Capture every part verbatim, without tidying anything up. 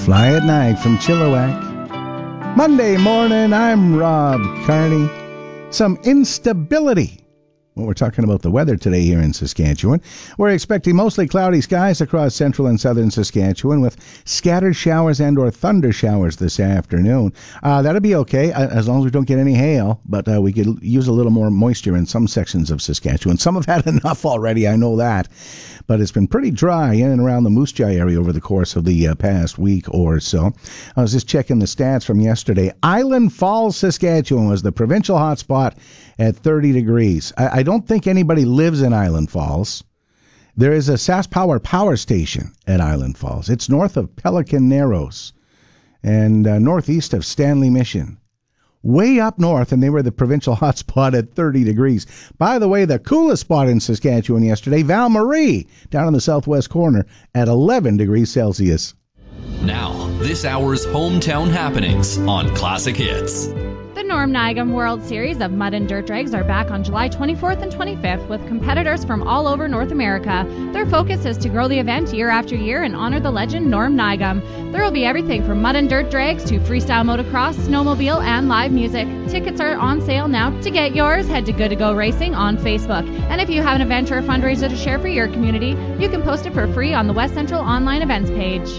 Fly at Night from Chilliwack. Monday morning, I'm Rob Carney. Some instability. Well, we're talking about the weather today here in Saskatchewan. We're expecting mostly cloudy skies across central and southern Saskatchewan with scattered showers and or thunder showers this afternoon. Uh, that'll be okay uh, as long as we don't get any hail, but uh, we could use a little more moisture in some sections of Saskatchewan. Some have had enough already, I know that. But it's been pretty dry in and around the Moose Jaw area over the course of the uh, past week or so. I was just checking the stats from yesterday. Island Falls, Saskatchewan was the provincial hotspot at thirty degrees. I, I don't think anybody lives in Island Falls. There is a SaskPower power station at Island Falls. It's north of Pelican Narrows and uh, northeast of Stanley Mission. Way up north, and they were the provincial hotspot at thirty degrees. By the way, the coolest spot in Saskatchewan yesterday, Val Marie, down in the southwest corner at eleven degrees Celsius. Now, this hour's hometown happenings on Classic Hits. The Norm Nigam World Series of Mud and Dirt Drags are back on July twenty-fourth and twenty-fifth with competitors from all over North America. Their focus is to grow the event year after year and honor the legend Norm Nigam. There will be everything from mud and dirt drags to freestyle motocross, snowmobile, and live music. Tickets are on sale now. To get yours, head to Good to Go Racing on Facebook. And if you have an event or a fundraiser to share for your community, you can post it for free on the West Central Online Events page.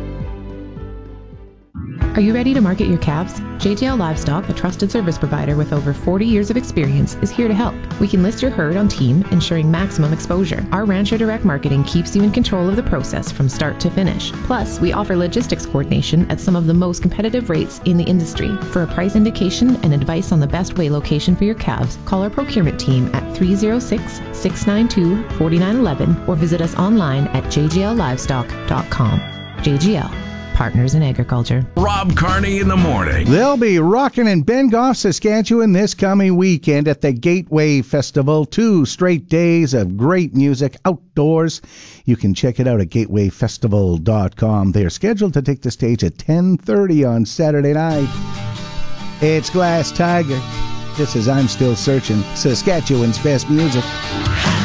Are you ready to market your calves? J J L Livestock, a trusted service provider with over forty years of experience, is here to help. We can list your herd on Team, ensuring maximum exposure. Our Rancher Direct Marketing keeps you in control of the process from start to finish. Plus, we offer logistics coordination at some of the most competitive rates in the industry. For a price indication and advice on the best way location for your calves, call our procurement team at three oh six, six nine two, four nine one one or visit us online at j j l livestock dot com. J G L. Partners in Agriculture. Rob Carney in the morning. They'll be rocking in Bengoff, Saskatchewan this coming weekend at the Gateway Festival. Two straight days of great music outdoors. You can check it out at gateway festival dot com. They're scheduled to take the stage at ten thirty on Saturday night. It's Glass Tiger. This is I'm Still Searching, Saskatchewan's best music.